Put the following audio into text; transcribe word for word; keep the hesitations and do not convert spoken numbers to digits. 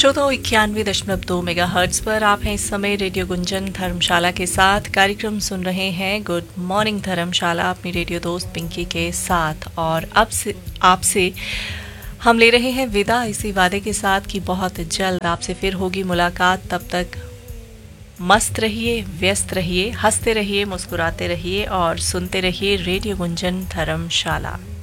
श्रोताओं इक्यानवे दशमलव दो मेगा हर्ट्ज पर आप हैं इस समय रेडियो गुंजन धर्मशाला के साथ। कार्यक्रम सुन रहे हैं गुड मॉर्निंग धर्मशाला अपनी रेडियो दोस्त पिंकी के साथ। और अब से आपसे हम ले रहे हैं विदा इसी वादे के साथ कि बहुत जल्द आपसे फिर होगी मुलाकात। तब तक मस्त रहिए, व्यस्त रहिए, हंसते रहिए, मुस्कुराते रहिए और सुनते रहिए रेडियो गुंजन धर्मशाला।